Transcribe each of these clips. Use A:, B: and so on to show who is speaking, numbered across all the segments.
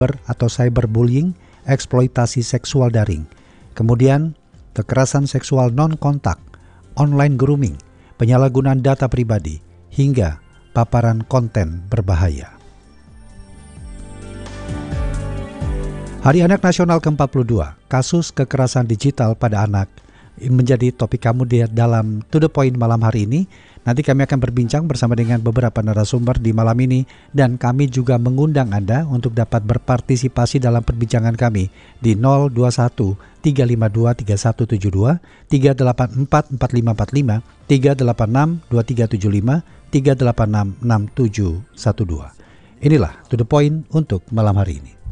A: atau cyberbullying, eksploitasi seksual daring. Kemudian, kekerasan seksual non-kontak, online grooming, penyalahgunaan data pribadi, hingga paparan konten berbahaya. Hari Anak Nasional ke-42, kasus kekerasan digital pada anak menjadi topik kamu di dalam To The Point malam hari ini. Nanti kami akan berbincang bersama dengan beberapa narasumber di malam ini, dan kami juga mengundang Anda untuk dapat berpartisipasi dalam perbincangan kami di 021 352 3172, 384 4545, 386 2375, 386 6712. Inilah To The Point untuk malam hari ini.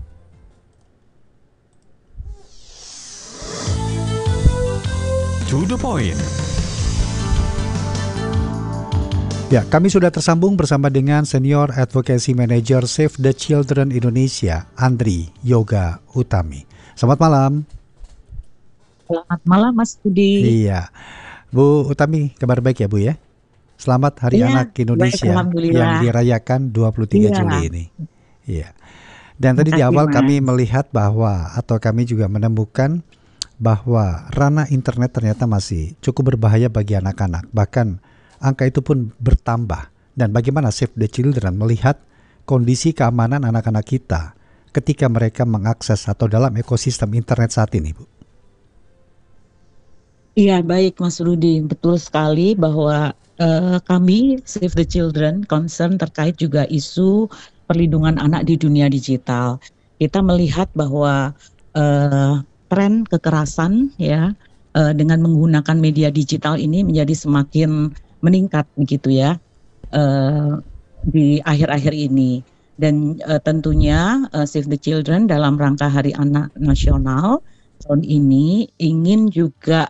B: To The Point.
A: Ya, kami sudah tersambung bersama dengan Senior Advocacy Manager Save the Children Indonesia, Andri Yoga Utami. Selamat malam.
C: Selamat malam, Mas Budi.
A: Iya, Bu Utami, kabar baik ya Bu ya? Selamat Hari Anak Indonesia yang dirayakan 23 Juli ini. Iya. Dan tadi di awal kami melihat bahwa, atau kami juga menemukan bahwa ranah internet ternyata masih cukup berbahaya bagi anak-anak. Bahkan angka itu pun bertambah. Dan bagaimana Save the Children melihat kondisi keamanan anak-anak kita ketika mereka mengakses atau dalam ekosistem internet saat ini, Bu?
C: Iya, baik Mas Rudi. Betul sekali bahwa kami Save the Children concern terkait juga isu perlindungan anak di dunia digital. Kita melihat bahwa tren kekerasan ya dengan menggunakan media digital ini menjadi semakin meningkat begitu ya di akhir-akhir ini, dan tentunya Save the Children dalam rangka Hari Anak Nasional tahun ini ingin juga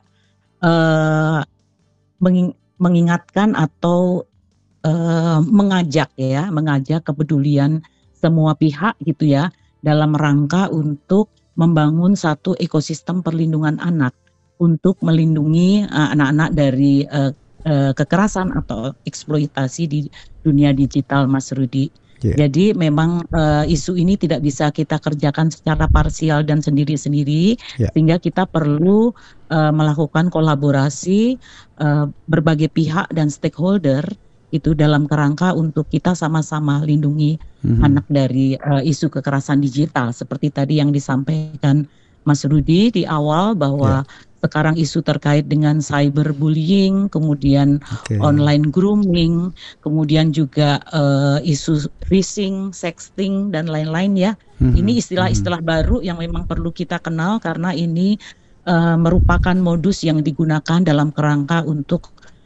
C: mengingatkan atau mengajak kepedulian semua pihak gitu ya dalam rangka untuk membangun satu ekosistem perlindungan anak untuk melindungi anak-anak dari kekerasan atau eksploitasi di dunia digital, Mas Rudi. Yeah. Jadi memang isu ini tidak bisa kita kerjakan secara parsial dan sendiri-sendiri, sehingga kita perlu melakukan kolaborasi berbagai pihak dan stakeholder itu dalam kerangka untuk kita sama-sama lindungi anak dari isu kekerasan digital seperti tadi yang disampaikan Mas Rudi di awal bahwa sekarang isu terkait dengan cyberbullying, kemudian online grooming, kemudian juga isu phishing, sexting dan lain-lain ya. Ini istilah-istilah baru yang memang perlu kita kenal karena ini merupakan modus yang digunakan dalam kerangka untuk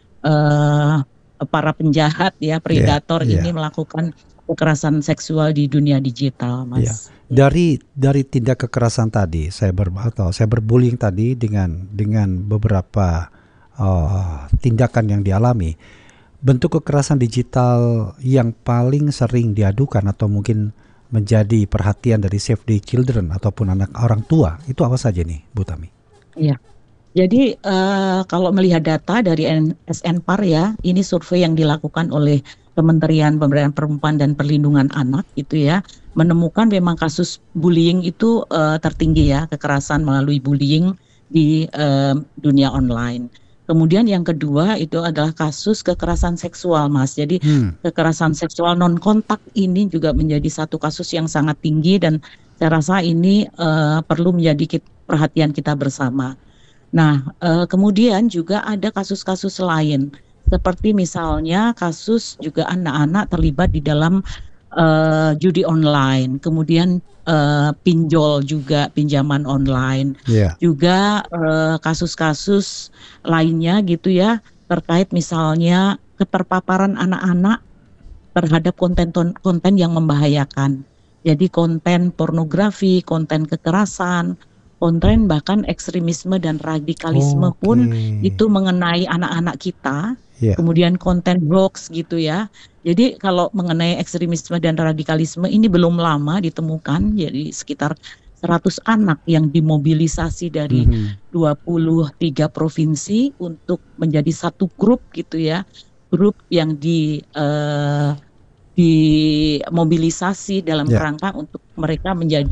C: para penjahat ya, predator ini melakukan kekerasan seksual di dunia digital, Mas.
A: Dari tindak kekerasan tadi, cyberbullying tadi dengan beberapa tindakan yang dialami, bentuk kekerasan digital yang paling sering diadukan atau mungkin menjadi perhatian dari Save the Children ataupun anak orang tua itu apa saja nih, Bu Tami?
C: Iya. Jadi kalau melihat data dari SNPAR ya, ini survei yang dilakukan oleh Kementerian Pemberdayaan Perempuan dan Perlindungan Anak itu ya, menemukan memang kasus bullying itu tertinggi ya, kekerasan melalui bullying di dunia online. Kemudian yang kedua itu adalah kasus kekerasan seksual, Mas. Jadi kekerasan seksual non kontak ini juga menjadi satu kasus yang sangat tinggi dan saya rasa ini perlu menjadi perhatian kita bersama. Nah, kemudian juga ada kasus-kasus lain, seperti misalnya kasus juga anak-anak terlibat di dalam judi online, kemudian pinjol juga, pinjaman online, juga kasus-kasus lainnya gitu ya, terkait misalnya keterpaparan anak-anak terhadap konten yang membahayakan. Jadi konten pornografi, konten kekerasan, konten bahkan ekstremisme dan radikalisme pun itu mengenai anak-anak kita. Kemudian konten hoax gitu ya. Jadi kalau mengenai ekstremisme dan radikalisme ini belum lama ditemukan, jadi sekitar 100 anak yang dimobilisasi dari 23 provinsi untuk menjadi satu grup gitu ya. Grup yang dimobilisasi dalam rangka untuk mereka menjadi